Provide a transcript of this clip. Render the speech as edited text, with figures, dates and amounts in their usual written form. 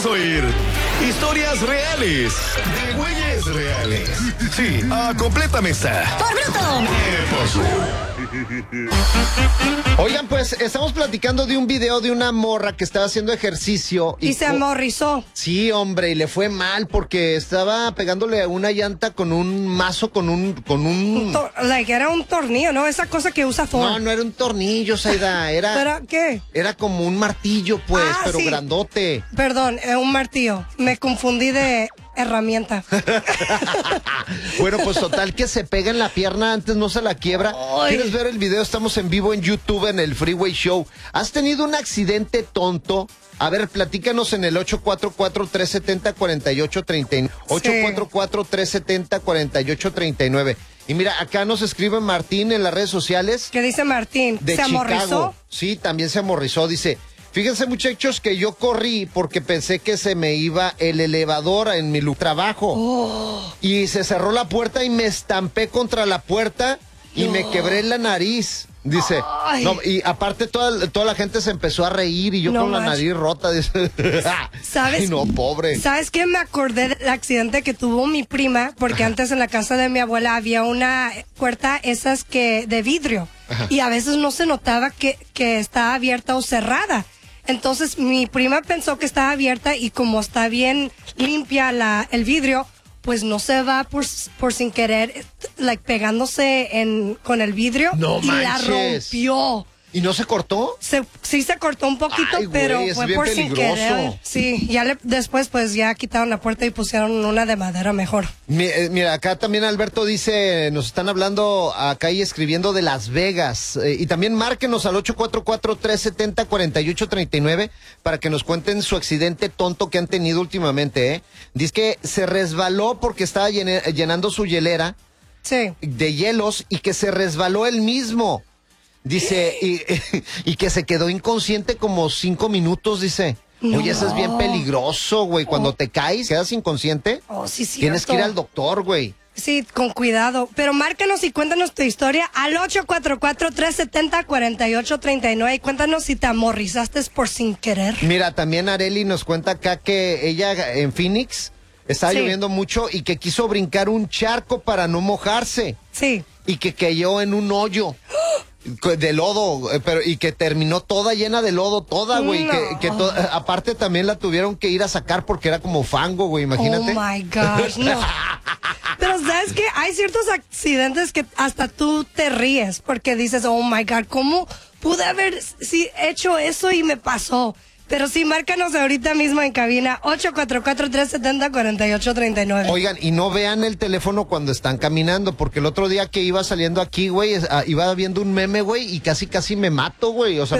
vas a oír historias reales de güeyes reales. Sí, a completa mesa. ¡Por bruto! Oigan, pues estamos platicando de un video de una morra que estaba haciendo ejercicio. Y se amorrizó. Sí, hombre, y le fue mal porque estaba pegándole a una llanta con un mazo, con un... Era un tornillo, ¿no? Esa cosa que usa Ford. No era un tornillo, Saida, era... ¿Pero qué? Era como un martillo, pues, pero sí. Grandote. Perdón, un martillo. Me confundí de herramienta. Bueno, pues total que se pega en la pierna, antes no se la quiebra. Ay. ¿Quieres ver el video? Estamos en vivo en YouTube, en el Freeway Show. ¿Has tenido un accidente tonto? A ver, platícanos en el 844-370-4839. 844-370-4839. Y mira, acá nos escribe Martín en las redes sociales. ¿Qué dice Martín? De ¿Se Chicago. amorrizó? Sí, también se amorrizó. Dice, fíjense muchachos que yo corrí porque pensé que se me iba el elevador en mi trabajo. Oh. Y se cerró la puerta y me estampé contra la puerta y me quebré la nariz. Dice, Ay. no, y aparte toda la gente se empezó a reír y yo No con la manches. nariz rota. Dice, ¿Sabes? Ay, no, pobre. ¿Sabes qué? Me acordé del accidente que tuvo mi prima, porque antes en la casa de mi abuela había una puerta esas que de vidrio. Ajá. Y a veces no se notaba que estaba abierta o cerrada. Entonces mi prima pensó que estaba abierta y como está bien limpia el vidrio, pues no se va por sin querer, pegándose con el vidrio. No y la manches. rompió. ¿Y no se cortó? Sí se cortó un poquito, Ay, güey, pero es fue bien por peligroso. sin querer. Sí, después pues ya quitaron la puerta y pusieron una de madera mejor. Mira, acá también Alberto dice, nos están hablando acá y escribiendo de Las Vegas. Y también márquenos al 844-370-4839 para que nos cuenten su accidente tonto que han tenido últimamente, ¿eh? Dice que se resbaló porque estaba llenando su hielera Sí. de hielos y que se resbaló él mismo. Dice, y que se quedó inconsciente como 5 minutos, dice. No. Oye, eso es bien peligroso, güey. Cuando te caes, quedas inconsciente. Oh, sí, sí. Tienes que ir al doctor, güey. Sí, con cuidado. Pero márcanos y cuéntanos tu historia al 844-370-4839 y cuéntanos si te amorrizaste por sin querer. Mira, también Areli nos cuenta acá que ella en Phoenix estaba Sí. lloviendo mucho y que quiso brincar un charco para no mojarse Sí. y que cayó en un hoyo de lodo, pero y que terminó toda llena de lodo, toda, güey. No. Aparte también la tuvieron que ir a sacar porque era como fango, güey, imagínate. Oh my gosh, no. Pero sabes que hay ciertos accidentes que hasta tú te ríes porque dices, oh my God, ¿cómo pude haber hecho eso y me pasó? Pero sí, márcanos ahorita mismo en cabina 844-370-4839. Oigan, y no vean el teléfono cuando están caminando, porque el otro día que iba saliendo aquí, güey, iba viendo un meme, güey, y casi me mato, güey. O sea,